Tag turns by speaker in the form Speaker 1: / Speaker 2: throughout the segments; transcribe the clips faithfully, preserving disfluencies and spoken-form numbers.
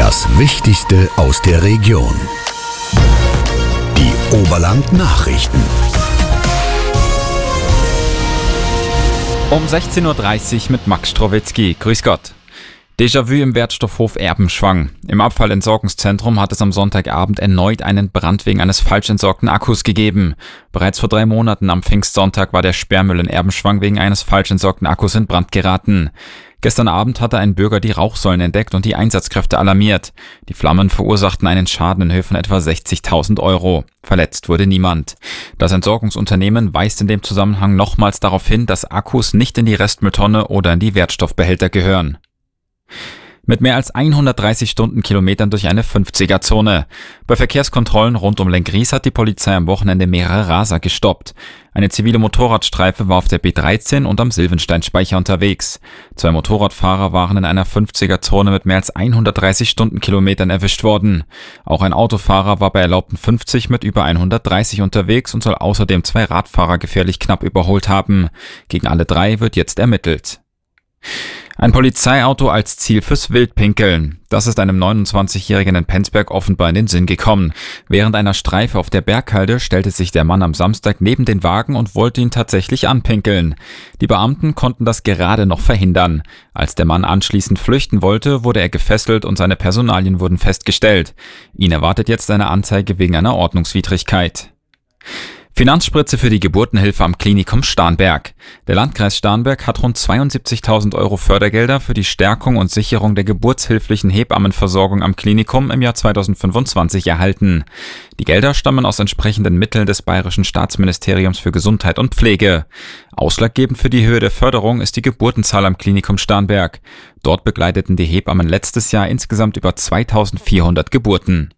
Speaker 1: Das Wichtigste aus der Region. Die Oberland-Nachrichten.
Speaker 2: Um sechzehn Uhr dreißig mit Max Strowitzki. Grüß Gott. Déjà-vu im Wertstoffhof Erbenschwang. Im Abfallentsorgungszentrum hat es am Sonntagabend erneut einen Brand wegen eines falsch entsorgten Akkus gegeben. Bereits vor drei Monaten am Pfingstsonntag war der Sperrmüll in Erbenschwang wegen eines falsch entsorgten Akkus in Brand geraten. Gestern Abend hatte ein Bürger die Rauchsäulen entdeckt und die Einsatzkräfte alarmiert. Die Flammen verursachten einen Schaden in Höhe von etwa sechzigtausend Euro. Verletzt wurde niemand. Das Entsorgungsunternehmen weist in dem Zusammenhang nochmals darauf hin, dass Akkus nicht in die Restmülltonne oder in die Wertstoffbehälter gehören. Mit mehr als hundertdreißig Stundenkilometern durch eine fünfziger-Zone. Bei Verkehrskontrollen rund um Lenggries hat die Polizei am Wochenende mehrere Raser gestoppt. Eine zivile Motorradstreife war auf der B dreizehn und am Silvensteinspeicher unterwegs. Zwei Motorradfahrer waren in einer fünfziger-Zone mit mehr als hundertdreißig Stundenkilometern erwischt worden. Auch ein Autofahrer war bei erlaubten fünfzig mit über hundertdreißig unterwegs und soll außerdem zwei Radfahrer gefährlich knapp überholt haben. Gegen alle drei wird jetzt ermittelt. Ein Polizeiauto als Ziel fürs Wildpinkeln. Das ist einem neunundzwanzigjährigen in Penzberg offenbar in den Sinn gekommen. Während einer Streife auf der Berghalde stellte sich der Mann am Samstag neben den Wagen und wollte ihn tatsächlich anpinkeln. Die Beamten konnten das gerade noch verhindern. Als der Mann anschließend flüchten wollte, wurde er gefesselt und seine Personalien wurden festgestellt. Ihn erwartet jetzt eine Anzeige wegen einer Ordnungswidrigkeit. Finanzspritze für die Geburtenhilfe am Klinikum Starnberg. Der Landkreis Starnberg hat rund zweiundsiebzigtausend Euro Fördergelder für die Stärkung und Sicherung der geburtshilflichen Hebammenversorgung am Klinikum im Jahr zweitausendfünfundzwanzig erhalten. Die Gelder stammen aus entsprechenden Mitteln des Bayerischen Staatsministeriums für Gesundheit und Pflege. Ausschlaggebend für die Höhe der Förderung ist die Geburtenzahl am Klinikum Starnberg. Dort begleiteten die Hebammen letztes Jahr insgesamt über zweitausendvierhundert Geburten.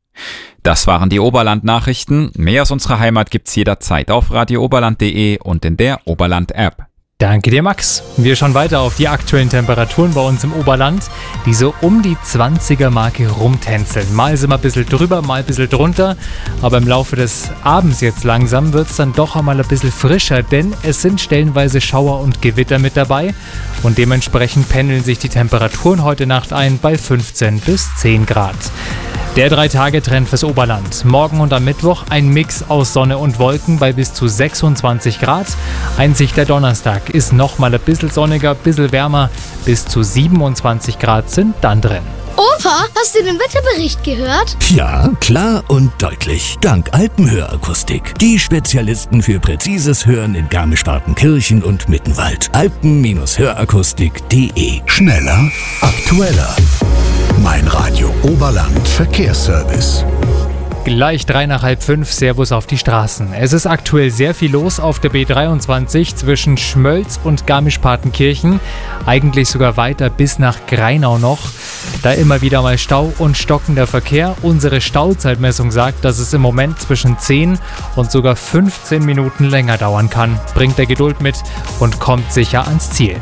Speaker 2: Das waren die Oberland-Nachrichten. Mehr aus unserer Heimat gibt's jederzeit auf radio oberland punkt de und in der Oberland-App.
Speaker 3: Danke dir, Max. Wir schauen weiter auf die aktuellen Temperaturen bei uns im Oberland, die so um die zwanziger-Marke rumtänzeln. Mal sind wir ein bisschen drüber, mal ein bisschen drunter, aber im Laufe des Abends jetzt langsam wird es dann doch einmal ein bisschen frischer, denn es sind stellenweise Schauer und Gewitter mit dabei und dementsprechend pendeln sich die Temperaturen heute Nacht ein bei fünfzehn bis zehn Grad. Der Drei-Tage-Trend fürs Oberland. Morgen und am Mittwoch ein Mix aus Sonne und Wolken bei bis zu sechsundzwanzig Grad. Einzig der Donnerstag ist nochmal ein bisschen sonniger, ein bisschen wärmer. Bis zu siebenundzwanzig Grad sind dann drin.
Speaker 4: Opa, hast du den Wetterbericht gehört?
Speaker 1: Ja, klar und deutlich. Dank Alpenhörakustik. Die Spezialisten für präzises Hören in Garmisch-Partenkirchen und Mittenwald. alpen Hörakustik punkt de. Schneller, aktueller. Mein Radio Oberland Verkehrsservice.
Speaker 3: Gleich drei nach halb fünf, Servus auf die Straßen. Es ist aktuell sehr viel los auf der B dreiundzwanzig zwischen Schmölz und Garmisch-Partenkirchen. Eigentlich sogar weiter bis nach Greinau noch. Da immer wieder mal Stau und stockender Verkehr. Unsere Stauzeitmessung sagt, dass es im Moment zwischen zehn und sogar fünfzehn Minuten länger dauern kann. Bringt er Geduld mit und kommt sicher ans Ziel.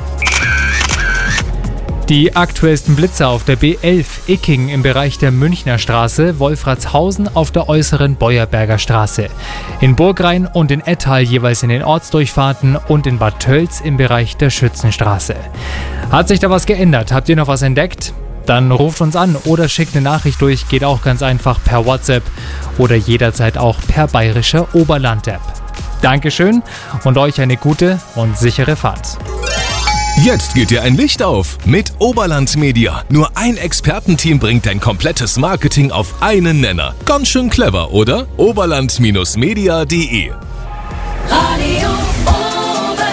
Speaker 3: Die aktuellsten Blitzer auf der B elf Icking im Bereich der Münchner Straße, Wolfratshausen auf der äußeren Beuerberger Straße. In Burgrain und in Ettal jeweils in den Ortsdurchfahrten und in Bad Tölz im Bereich der Schützenstraße. Hat sich da was geändert? Habt ihr noch was entdeckt? Dann ruft uns an oder schickt eine Nachricht durch, geht auch ganz einfach per WhatsApp oder jederzeit auch per bayerischer Oberland-App. Dankeschön und euch eine gute und sichere Fahrt.
Speaker 5: Jetzt geht dir ein Licht auf mit Oberland Media. Nur ein Expertenteam bringt dein komplettes Marketing auf einen Nenner. Ganz schön clever, oder? oberland Media punkt de.
Speaker 6: Radio Oberland.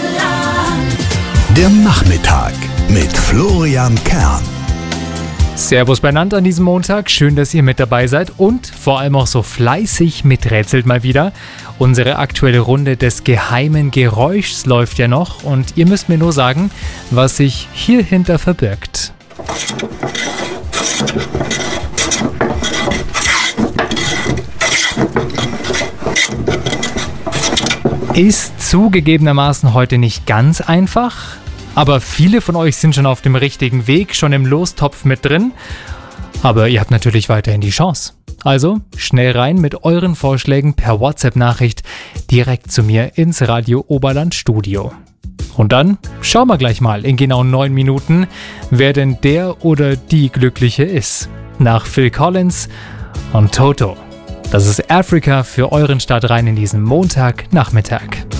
Speaker 1: Der Nachmittag mit Florian Kern.
Speaker 3: Servus beieinander an diesem Montag, schön, dass ihr mit dabei seid und vor allem auch so fleißig miträtselt mal wieder. Unsere aktuelle Runde des geheimen Geräuschs läuft ja noch und ihr müsst mir nur sagen, was sich hierhinter verbirgt. Ist zugegebenermaßen heute nicht ganz einfach, aber viele von euch sind schon auf dem richtigen Weg, schon im Lostopf mit drin. Aber ihr habt natürlich weiterhin die Chance. Also schnell rein mit euren Vorschlägen per WhatsApp-Nachricht direkt zu mir ins Radio Oberland Studio. Und dann schauen wir gleich mal in genau neun Minuten, wer denn der oder die Glückliche ist. Nach Phil Collins und Toto. Das ist Africa für euren Start rein in diesen Montagnachmittag.